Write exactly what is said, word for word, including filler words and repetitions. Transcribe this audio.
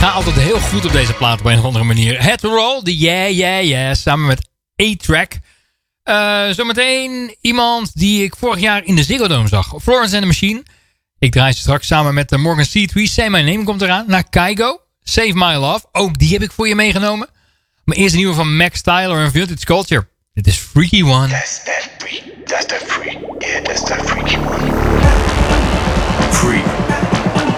ga altijd heel goed op deze plaat op een of andere manier. Head to Roll, de Yeah Yeah Yeah, samen met A-Track. Uh, zometeen iemand die ik vorig jaar in de Ziggo Dome zag. Florence and the Machine. Ik draai ze straks samen met Morgan C-Tree. Say My Name komt eraan. Naar Kygo. Save My Love. Ook die heb ik voor je meegenomen. Maar eerst een nieuwe van Max Tyler en Vintage Culture. Dit is Freaky One. That's that freak. That's that freak. Yeah, that's that freaky one. Freak.